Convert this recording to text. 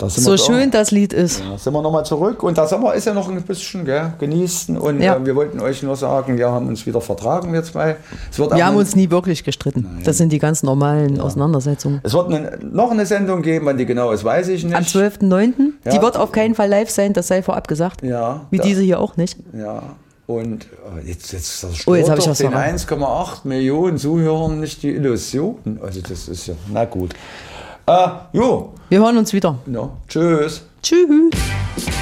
So schön das Lied ist. Ja, sind wir nochmal zurück und der Sommer ist ja noch ein bisschen, gell, genießen und wir wollten euch nur sagen, wir haben uns wieder vertragen, wir zwei. Wir haben uns nie wirklich gestritten. Nein. Das sind die ganz normalen Auseinandersetzungen. Es wird noch eine Sendung geben, wann die genau ist, weiß ich nicht. Am 12.09. Ja. Die wird auf keinen Fall live sein, das sei vorab gesagt. Ja. Wie diese hier auch nicht. Ja. Und jetzt jetzt habe ich doch den 1,8 Millionen Zuhörern nicht die Illusion. Also das ist ja, na gut. Wir hören uns wieder. Ja. Tschüss. Tschüss.